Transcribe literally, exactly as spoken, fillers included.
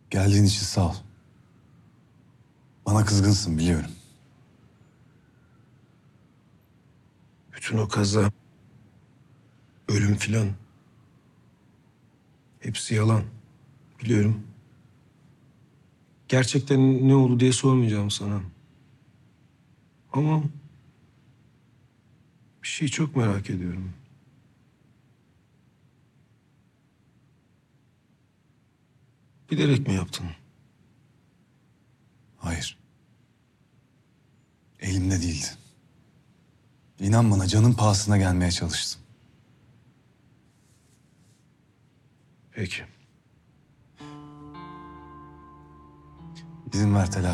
Geldiğin için sağ ol. Bana kızgınsın biliyorum. Bütün o kaza, ölüm filan hepsi yalan. Biliyorum. Gerçekten ne oldu diye sormayacağım sana. Ama bir şeyi çok merak ediyorum. Bilerek mi yaptın? Hayır. Elimde değildi. İnan bana canın pahasına gelmeye çalıştım. Peki. İzin ver telafi